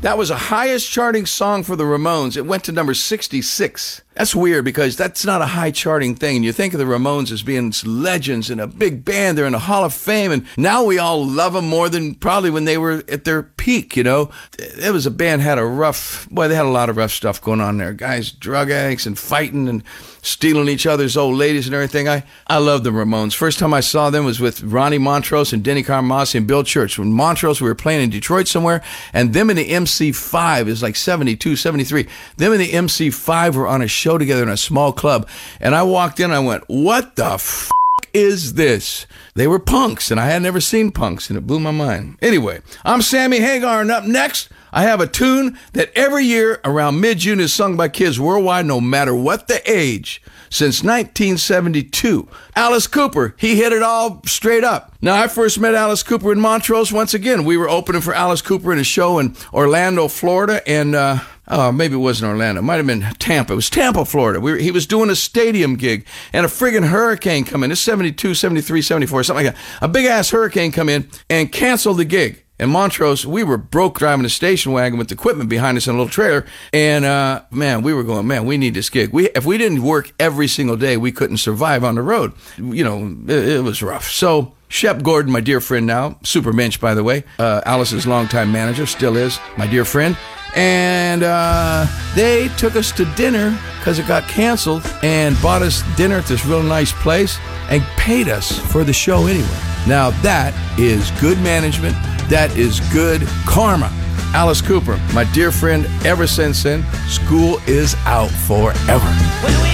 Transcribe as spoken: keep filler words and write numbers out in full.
That was the highest charting song for the Ramones. It went to number sixty-six. That's weird because that's not a high charting thing. And you think of the Ramones as being legends and a big band. They're in the Hall of Fame. And now we all love them more than probably when they were at their peak, you know. It was a band had a rough, boy, they had a lot of rough stuff going on there. Guys, drug addicts and fighting and stealing each other's old ladies and everything. I, I love the Ramones. First time I saw them was with Ronnie Montrose and Denny Carmassi and Bill Church. When Montrose, we were playing in Detroit somewhere, and them in the M C five, is like seventy-two, seventy-three. Them in the M C five were on a show together in a small club, and I walked in and I went, what the f*** is this? They were punks, and I had never seen punks, and it blew my mind. Anyway, I'm Sammy Hagar, and up next, I have a tune that every year around mid-June is sung by kids worldwide, no matter what the age. Since nineteen seventy-two, Alice Cooper, he hit it all straight up. Now, I first met Alice Cooper in Montrose. Once again, we were opening for Alice Cooper in a show in Orlando, Florida, and uh, oh, maybe it wasn't Orlando. It might have been Tampa. It was Tampa, Florida. We were, he was doing a stadium gig, and a friggin' hurricane come in. It's seventy-two, seventy-three, seventy-four, something like that. A big-ass hurricane come in and canceled the gig. In Montrose, we were broke driving a station wagon with equipment behind us in a little trailer. And, uh, man, we were going, man, we need this gig. We, if we didn't work every single day, we couldn't survive on the road. You know, it, it was rough. So Shep Gordon, my dear friend now, super mensch, by the way, uh, Alice's longtime manager, still is my dear friend. And uh, they took us to dinner because it got canceled and bought us dinner at this real nice place and paid us for the show anyway. Now, that is good management. That is good karma. Alice Cooper, my dear friend, ever since then, school is out forever.